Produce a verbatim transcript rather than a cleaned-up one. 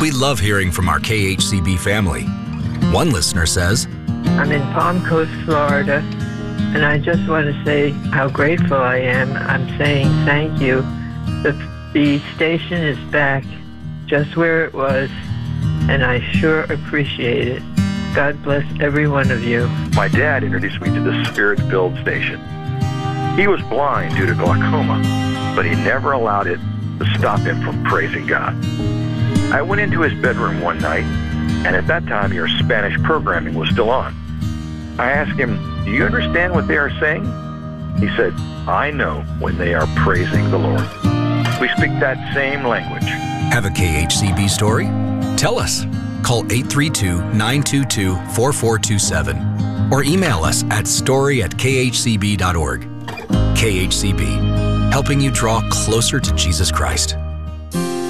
We love hearing from our K H C B family. One listener says, I'm in Palm Coast, Florida, and I just want to say how grateful I am. I'm saying thank you. The, the station is back just where it was, and I sure appreciate it. God bless every one of you. My dad introduced me to the Spirit-filled station. He was blind due to glaucoma, but he never allowed it to stop him from praising God. I went into his bedroom one night, and at that time your Spanish programming was still on. I asked him, do you understand what they are saying? He said, I know when they are praising the Lord. We speak that same language. Have a K H C B story? Tell us. Call eight three two, nine two two, four four two seven or email us at story at k h c b dot org. K H C B, helping you draw closer to Jesus Christ.